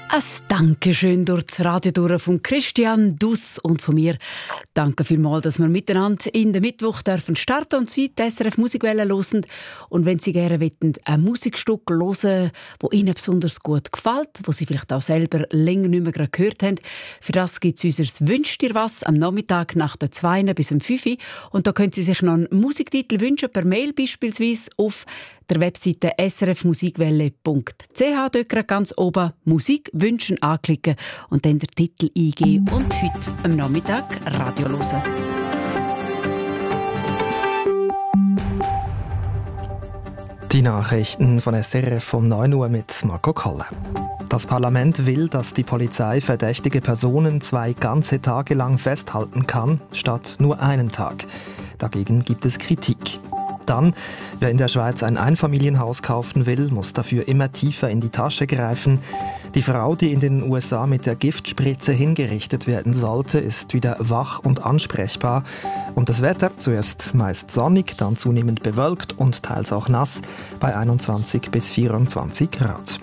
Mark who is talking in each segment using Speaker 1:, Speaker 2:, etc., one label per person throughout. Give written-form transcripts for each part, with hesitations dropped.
Speaker 1: Ein Dankeschön durch das Radio durch von Christian Duss und von mir. Danke vielmals, dass wir miteinander in den Mittwoch dürfen starten und Sie die SRF Musikwelle hören. Und wenn Sie gerne wollen, ein Musikstück hören, das Ihnen besonders gut gefällt, das Sie vielleicht auch selber länger nicht mehr gehört haben, für das gibt es unser «Wünsch dir was» am Nachmittag nach der 2 bis um 5 Uhr. Und da können Sie sich noch einen Musiktitel wünschen, per Mail beispielsweise auf der Webseite srfmusikwelle.ch. Dort ganz oben «Musik wünschen» anklicken und dann den Titel eingeben und heute am Nachmittag Radio hören.
Speaker 2: Die Nachrichten von SRF um 9 Uhr mit Marco Kolle. Das Parlament will, dass die Polizei verdächtige Personen 2 ganze Tage lang festhalten kann, statt nur einen Tag. Dagegen gibt es Kritik. Dann, wer in der Schweiz ein Einfamilienhaus kaufen will, muss dafür immer tiefer in die Tasche greifen. Die Frau, die in den USA mit der Giftspritze hingerichtet werden sollte, ist wieder wach und ansprechbar. Und das Wetter, zuerst meist sonnig, dann zunehmend bewölkt und teils auch nass, bei 21 bis 24 Grad.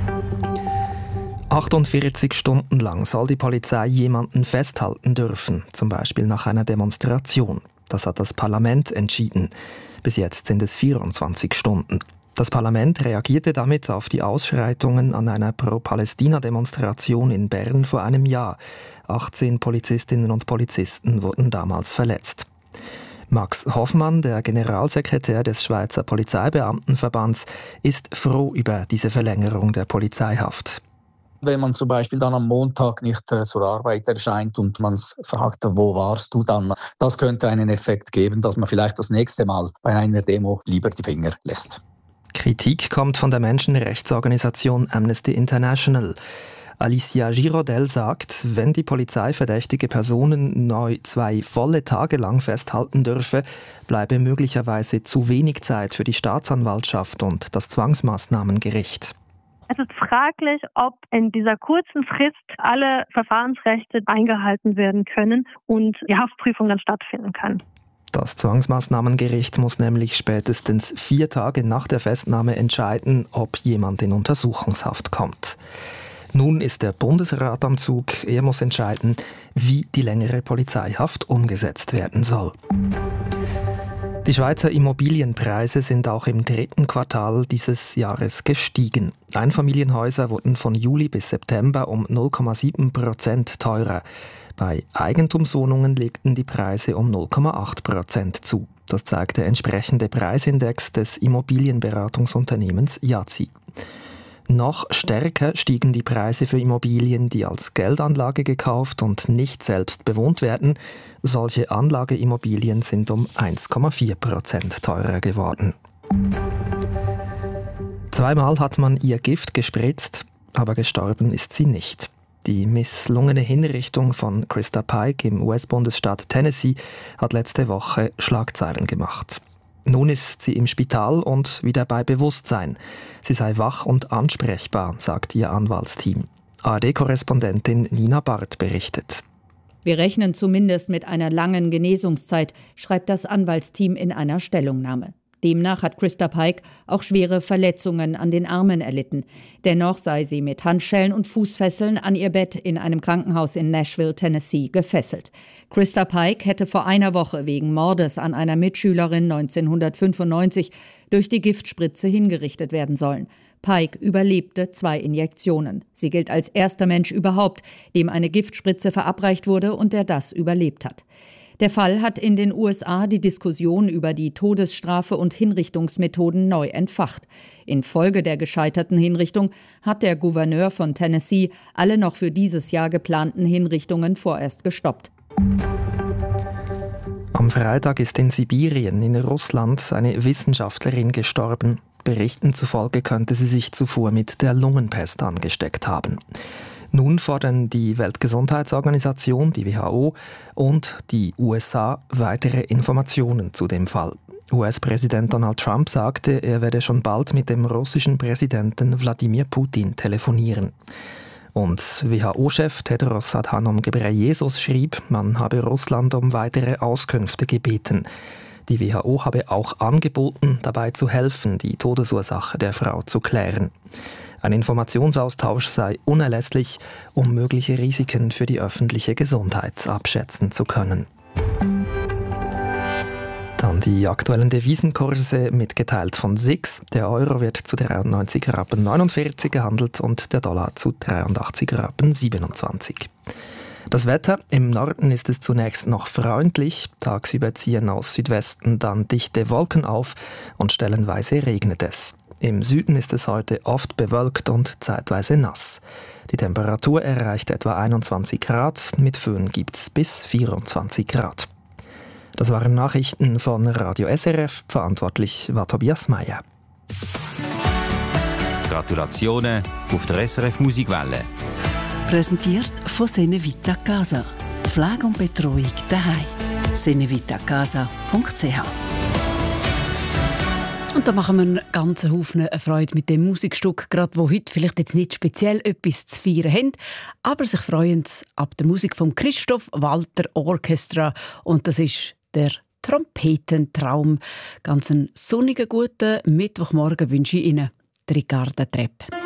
Speaker 2: 48 Stunden lang soll die Polizei jemanden festhalten dürfen, zum Beispiel nach einer Demonstration. Das hat das Parlament entschieden. Bis jetzt sind es 24 Stunden. Das Parlament reagierte damit auf die Ausschreitungen an einer Pro-Palästina-Demonstration in Bern vor einem Jahr. 18 Polizistinnen und Polizisten wurden damals verletzt. Max Hoffmann, der Generalsekretär des Schweizer Polizeibeamtenverbands, ist froh über diese Verlängerung der Polizeihaft.
Speaker 3: Wenn man zum Beispiel dann am Montag nicht zur Arbeit erscheint und man fragt, wo warst du dann? Das könnte einen Effekt geben, dass man vielleicht das nächste Mal bei einer Demo lieber die Finger lässt.
Speaker 2: Kritik kommt von der Menschenrechtsorganisation Amnesty International. Alicia Girodel sagt, wenn die Polizei verdächtige Personen neu 2 volle Tage lang festhalten dürfe, bleibe möglicherweise zu wenig Zeit für die Staatsanwaltschaft und das Zwangsmaßnahmengericht.
Speaker 4: Es ist fraglich, ob in dieser kurzen Frist alle Verfahrensrechte eingehalten werden können und die Haftprüfung dann stattfinden kann.
Speaker 2: Das Zwangsmaßnahmengericht muss nämlich spätestens 4 Tage nach der Festnahme entscheiden, ob jemand in Untersuchungshaft kommt. Nun ist der Bundesrat am Zug. Er muss entscheiden, wie die längere Polizeihaft umgesetzt werden soll. Die Schweizer Immobilienpreise sind auch im 3. Quartal dieses Jahres gestiegen. Einfamilienhäuser wurden von Juli bis September um 0,7% teurer. Bei Eigentumswohnungen legten die Preise um 0,8% zu. Das zeigt der entsprechende Preisindex des Immobilienberatungsunternehmens Yazi. Noch stärker stiegen die Preise für Immobilien, die als Geldanlage gekauft und nicht selbst bewohnt werden. Solche Anlageimmobilien sind um 1,4% teurer geworden. 2-mal hat man ihr Gift gespritzt, aber gestorben ist sie nicht. Die misslungene Hinrichtung von Krista Pike im US-Bundesstaat Tennessee hat letzte Woche Schlagzeilen gemacht. Nun ist sie im Spital und wieder bei Bewusstsein. Sie sei wach und ansprechbar, sagt ihr Anwaltsteam. ARD-Korrespondentin Nina Barth berichtet.
Speaker 5: Wir rechnen zumindest mit einer langen Genesungszeit, schreibt das Anwaltsteam in einer Stellungnahme. Demnach hat Krista Pike auch schwere Verletzungen an den Armen erlitten. Dennoch sei sie mit Handschellen und Fußfesseln an ihr Bett in einem Krankenhaus in Nashville, Tennessee, gefesselt. Krista Pike hätte vor einer Woche wegen Mordes an einer Mitschülerin 1995 durch die Giftspritze hingerichtet werden sollen. Pike überlebte 2 Injektionen. Sie gilt als erster Mensch überhaupt, dem eine Giftspritze verabreicht wurde und der das überlebt hat. Der Fall hat in den USA die Diskussion über die Todesstrafe und Hinrichtungsmethoden neu entfacht. Infolge der gescheiterten Hinrichtung hat der Gouverneur von Tennessee alle noch für dieses Jahr geplanten Hinrichtungen vorerst gestoppt.
Speaker 2: Am Freitag ist in Sibirien in Russland eine Wissenschaftlerin gestorben. Berichten zufolge könnte sie sich zuvor mit der Lungenpest angesteckt haben. Nun fordern die Weltgesundheitsorganisation, die WHO und die USA weitere Informationen zu dem Fall. US-Präsident Donald Trump sagte, er werde schon bald mit dem russischen Präsidenten Wladimir Putin telefonieren. Und WHO-Chef Tedros Adhanom Ghebreyesus schrieb, man habe Russland um weitere Auskünfte gebeten. Die WHO habe auch angeboten, dabei zu helfen, die Todesursache der Frau zu klären. Ein Informationsaustausch sei unerlässlich, um mögliche Risiken für die öffentliche Gesundheit abschätzen zu können. Dann die aktuellen Devisenkurse mitgeteilt von SIX. Der Euro wird zu 93,49 Rappen gehandelt und der Dollar zu 83,27 Rappen. Das Wetter: Im Norden ist es zunächst noch freundlich. Tagsüber ziehen aus Südwesten dann dichte Wolken auf und stellenweise regnet es. Im Süden ist es heute oft bewölkt und zeitweise nass. Die Temperatur erreicht etwa 21 Grad, mit Föhn gibt es bis 24 Grad. Das waren Nachrichten von Radio SRF. Verantwortlich war Tobias Meyer.
Speaker 6: Gratulationen auf der SRF Musikwelle.
Speaker 7: Präsentiert von Senevita Casa. Pflege und Betreuung daheim. senevitacasa.ch.
Speaker 1: Und da machen wir einen ganzen Haufen Freude mit dem Musikstück, gerade wo heute vielleicht jetzt nicht speziell etwas zu feiern haben, aber sich freuen ab der Musik vom Christoph Walter Orchestra. Und das ist der Trompetentraum. Ganz einen sonnigen, guten Mittwochmorgen wünsche ich Ihnen, Ricarda Trepp.